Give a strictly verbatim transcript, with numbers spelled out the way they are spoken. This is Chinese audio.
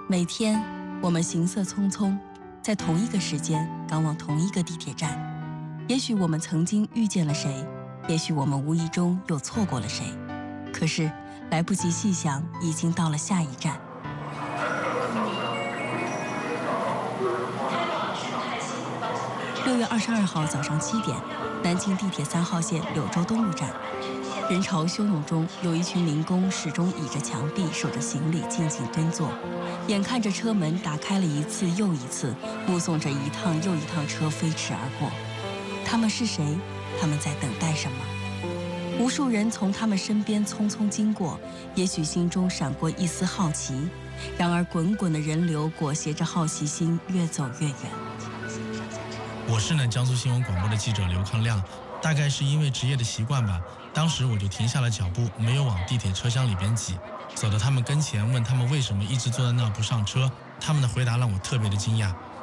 每天，我们行色匆匆，在同一个时间赶往同一个地铁站。也许我们曾经遇见了谁，也许我们无意中又错过了谁。可是来不及细想，已经到了下一站。六月二十二号早上七点，南京地铁三号线柳州东路站。人潮汹涌中，有一群民工始终倚着墙壁，守着行李，静静蹲坐，眼看着车门打开了一次又一次，目送着一趟又一趟车飞驰而过。他们是谁？他们在等待什么？无数人从他们身边匆匆经过，也许心中闪过一丝好奇，然而滚滚的人流裹挟着好奇心越走越远。 我是呢江苏新闻广播的记者刘康亮，大概是因为职业的习惯吧，当时我就停下了脚步，没有往地铁车厢里边挤，走到他们跟前，问他们为什么一直坐在那不上车。他们的回答让我特别的惊讶，